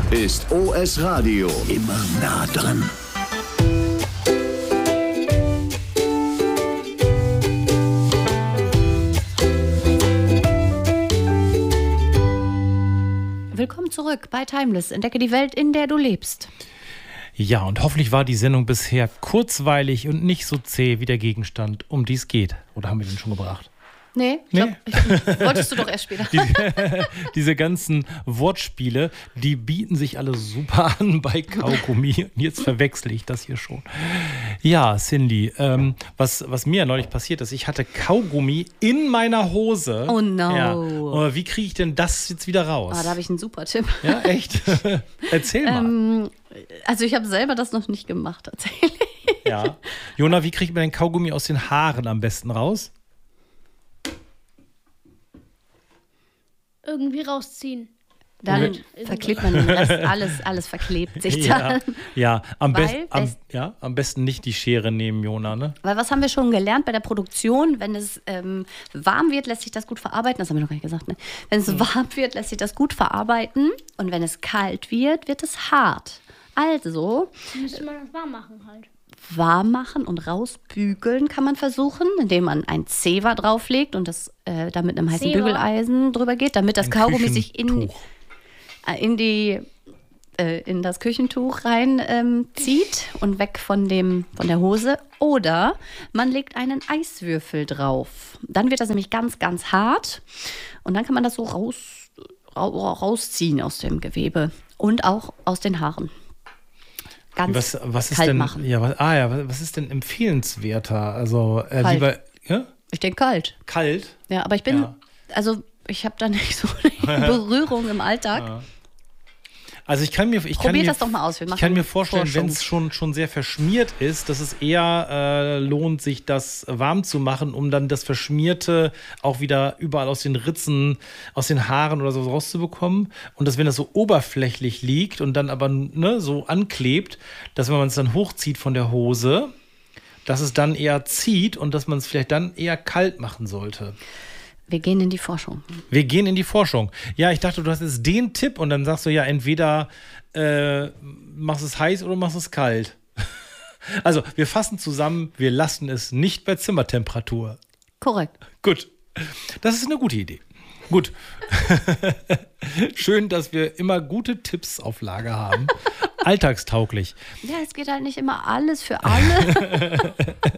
ist OS Radio. Immer nah dran. Willkommen zurück bei Timeless. Entdecke die Welt, in der du lebst. Ja, und hoffentlich war die Sendung bisher kurzweilig und nicht so zäh wie der Gegenstand, um die es geht. Oder haben wir den schon gebracht? Nee, wolltest du doch erst später. Diese ganzen Wortspiele, die bieten sich alle super an bei Kaugummi. Jetzt verwechsel ich das hier schon. Ja, Cindy, was mir ja neulich passiert ist, ich hatte Kaugummi in meiner Hose. Oh no. Ja. Wie kriege ich denn das jetzt wieder raus? Da habe ich einen super Tipp. Ja, echt? Erzähl mal. Also ich habe selber das noch nicht gemacht, tatsächlich. Ja. Jona, wie kriegt man den Kaugummi aus den Haaren am besten raus? Irgendwie rausziehen. Dann verklebt man den Rest, alles verklebt sich dann. Ja, am besten nicht die Schere nehmen, Jona, ne? Weil was haben wir schon gelernt bei der Produktion? Wenn es warm wird, lässt sich das gut verarbeiten. Das haben wir noch gar nicht gesagt, ne? Wenn es warm wird, lässt sich das gut verarbeiten. Und wenn es kalt wird, wird es hart. Also müsste man das warm machen halt. Warm machen und rausbügeln kann man versuchen, indem man ein Zewa drauflegt und das da mit einem heißen Bügeleisen drüber geht, damit das Kaugummi sich in das Küchentuch rein zieht und weg von der Hose. Oder man legt einen Eiswürfel drauf. Dann wird das nämlich ganz, ganz hart und dann kann man das so rausziehen aus dem Gewebe und auch aus den Haaren. Ganz was ist kalt denn, machen. Was ist denn empfehlenswerter? Also lieber, ja? Ich denke kalt. Kalt? Ja, aber ich ich habe da nicht so eine Berührung im Alltag. Ja. Also Probiert das doch mal aus. Ich kann mir vorstellen, wenn es schon sehr verschmiert ist, dass es eher lohnt, sich das warm zu machen, um dann das Verschmierte auch wieder überall aus den Ritzen, aus den Haaren oder so rauszubekommen. Und dass, wenn das so oberflächlich liegt und dann aber so anklebt, dass, wenn man es dann hochzieht von der Hose, dass es dann eher zieht und dass man es vielleicht dann eher kalt machen sollte. Wir gehen in die Forschung. Ja, ich dachte, du hast jetzt den Tipp und dann sagst du ja, entweder machst es heiß oder machst es kalt. Also, wir fassen zusammen, wir lassen es nicht bei Zimmertemperatur. Korrekt. Gut. Das ist eine gute Idee. Gut. Schön, dass wir immer gute Tipps auf Lager haben. Alltagstauglich. Ja, es geht halt nicht immer alles für alle.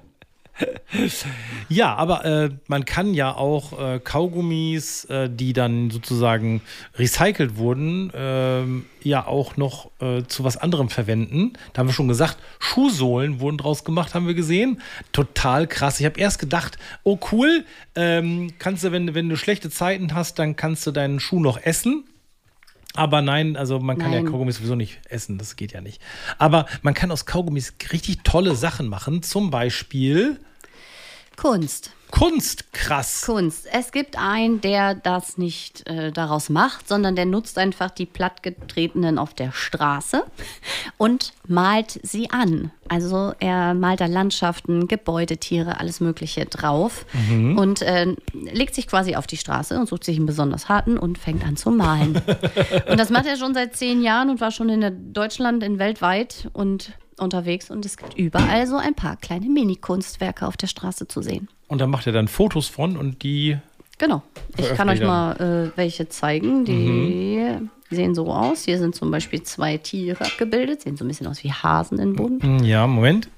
Ja, aber man kann ja auch Kaugummis, die dann sozusagen recycelt wurden, ja auch noch zu was anderem verwenden. Da haben wir schon gesagt, Schuhsohlen wurden draus gemacht, haben wir gesehen. Total krass. Ich habe erst gedacht, oh cool, kannst du, wenn du schlechte Zeiten hast, dann kannst du deinen Schuh noch essen. Aber nein, also man kann ja Kaugummis sowieso nicht essen, das geht ja nicht. Aber man kann aus Kaugummis richtig tolle Sachen machen, zum Beispiel Kunst, krass. Kunst. Es gibt einen, der das nicht daraus macht, sondern der nutzt einfach die Plattgetretenen auf der Straße und malt sie an. Also er malt da Landschaften, Gebäude, Tiere, alles Mögliche drauf und legt sich quasi auf die Straße und sucht sich einen besonders harten und fängt an zu malen. Und das macht er schon seit 10 Jahren und war schon in Deutschland, weltweit und unterwegs. Und es gibt überall so ein paar kleine Mini-Kunstwerke auf der Straße zu sehen. Und da macht er dann Fotos von und die... Genau. Ich kann euch mal welche zeigen. Die sehen so aus. Hier sind zum Beispiel 2 Tiere abgebildet. Sehen so ein bisschen aus wie Hasen in bunt. Ja, Moment.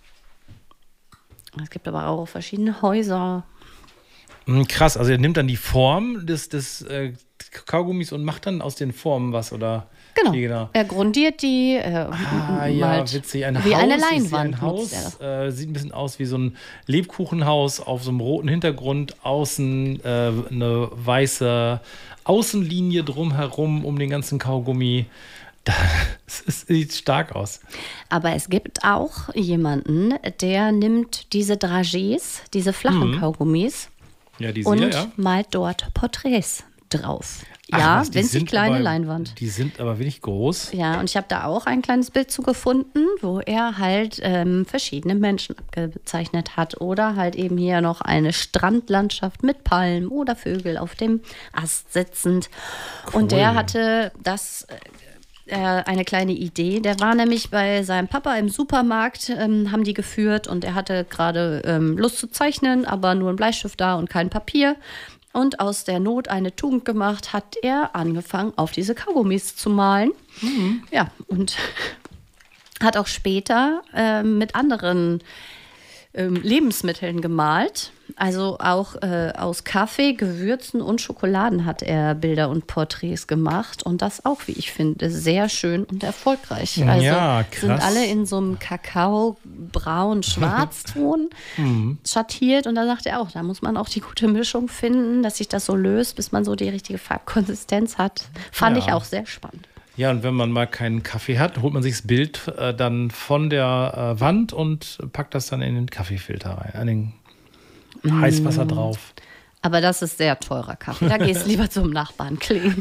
Es gibt aber auch verschiedene Häuser. Krass, also er nimmt dann die Form des Kaugummis und macht dann aus den Formen was, oder? Genau. Er grundiert die. Ja, witzig. Wie eine Leinwand. Ein Haus sieht ein bisschen aus wie so ein Lebkuchenhaus auf so einem roten Hintergrund. Außen eine weiße Außenlinie drumherum um den ganzen Kaugummi. Das sieht stark aus. Aber es gibt auch jemanden, der nimmt diese Dragés, diese flachen Kaugummis, malt dort Porträts drauf. Ja, winzig kleine Leinwand. Die sind aber wirklich groß. Ja, und ich habe da auch ein kleines Bild zu gefunden, wo er halt verschiedene Menschen abgezeichnet hat. Oder halt eben hier noch eine Strandlandschaft mit Palmen oder Vögel auf dem Ast sitzend. Cool. Und der hatte das eine kleine Idee. Der war nämlich bei seinem Papa im Supermarkt, haben die geführt und er hatte gerade Lust zu zeichnen, aber nur ein Bleistift da und kein Papier. Und aus der Not eine Tugend gemacht, hat er angefangen, auf diese Kaugummis zu malen. Ja, und hat auch später mit anderen Lebensmitteln gemalt. Also auch aus Kaffee, Gewürzen und Schokoladen hat er Bilder und Porträts gemacht. Und das auch, wie ich finde, sehr schön und erfolgreich. Also Ja, krass. sind alle in so einem Kakao-Braun-Schwarzton schattiert. Und da sagt er auch, da muss man auch die gute Mischung finden, dass sich das so löst, bis man so die richtige Farbkonsistenz hat. Fand ich auch sehr spannend. Ja, und wenn man mal keinen Kaffee hat, holt man sich das Bild dann von der Wand und packt das dann in den Kaffeefilter rein, an den Heißwasser drauf. Aber das ist sehr teurer Kaffee. Da gehst du lieber zum Nachbarn klingen.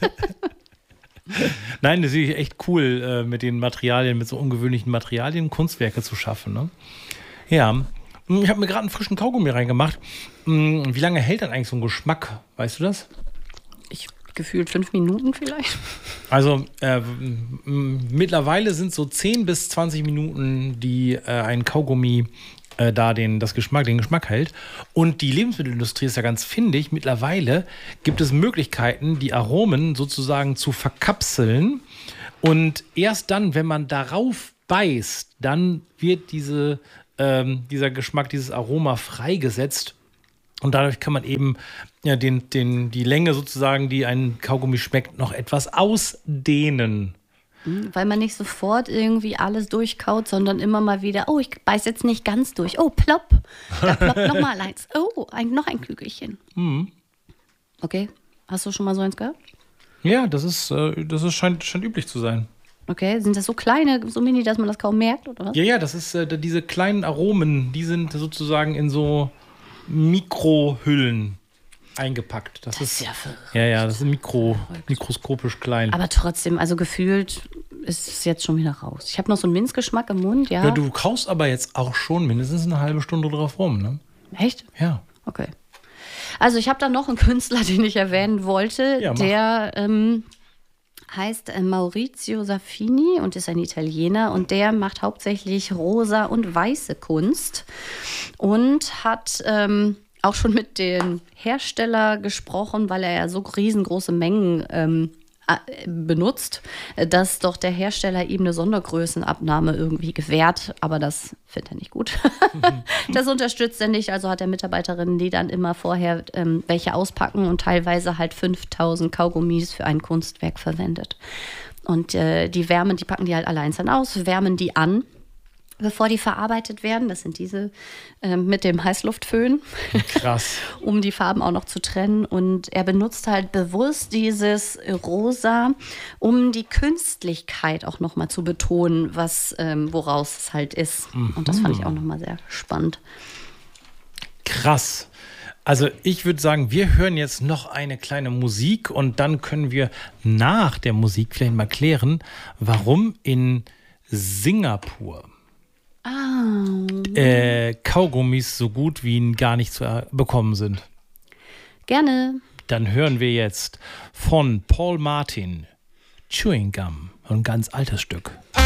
Nein, das ist wirklich echt cool, mit den Materialien, mit so ungewöhnlichen Materialien Kunstwerke zu schaffen. Ne? Ja, ich habe mir gerade einen frischen Kaugummi reingemacht. Wie lange hält denn eigentlich so ein Geschmack? Weißt du das? Gefühlt 5 Minuten vielleicht. Also mittlerweile sind so 10 bis 20 Minuten, die ein Kaugummi den Geschmack hält. Und die Lebensmittelindustrie ist ja ganz findig. Mittlerweile gibt es Möglichkeiten, die Aromen sozusagen zu verkapseln. Und erst dann, wenn man darauf beißt, dann wird dieser Geschmack, dieses Aroma freigesetzt. Und dadurch kann man eben die Länge sozusagen, die ein Kaugummi schmeckt, noch etwas ausdehnen. Weil man nicht sofort irgendwie alles durchkaut, sondern immer mal wieder, oh, ich beiß jetzt nicht ganz durch. Oh, plopp. Da ploppt nochmal eins. Oh, noch ein Kügelchen. Okay, hast du schon mal so eins gehabt? Ja, das scheint üblich zu sein. Okay, sind das so kleine, so mini, dass man das kaum merkt, oder was? Ja, das ist diese kleinen Aromen, die sind sozusagen in so Mikrohüllen eingepackt. Das ist ja verrückt. Ja, das ist mikroskopisch klein. Aber trotzdem, also gefühlt ist es jetzt schon wieder raus. Ich habe noch so einen Minzgeschmack im Mund, ja. Ja, du kaust aber jetzt auch schon mindestens eine halbe Stunde drauf rum, ne? Echt? Ja. Okay. Also ich habe da noch einen Künstler, den ich erwähnen wollte, ja, der heißt Maurizio Safini und ist ein Italiener und der macht hauptsächlich rosa und weiße Kunst und hat auch schon mit dem Hersteller gesprochen, weil er ja so riesengroße Mengen benutzt, dass doch der Hersteller ihm eine Sondergrößenabnahme irgendwie gewährt, aber das findet er nicht gut. Das unterstützt er nicht, also hat er Mitarbeiterinnen, die dann immer vorher welche auspacken und teilweise halt 5000 Kaugummis für ein Kunstwerk verwendet. Und die packen die halt alle einzeln aus, wärmen die an, bevor die verarbeitet werden. Das sind diese mit dem Heißluftföhn. Krass. Um die Farben auch noch zu trennen. Und er benutzt halt bewusst dieses Rosa, um die Künstlichkeit auch nochmal zu betonen, woraus es halt ist. Und das fand ich auch nochmal sehr spannend. Krass. Also ich würde sagen, wir hören jetzt noch eine kleine Musik und dann können wir nach der Musik vielleicht mal klären, warum in Singapur Kaugummis so gut wie gar nicht zu bekommen sind. Gerne. Dann hören wir jetzt von Paul Martin Chewing Gum, ein ganz altes Stück.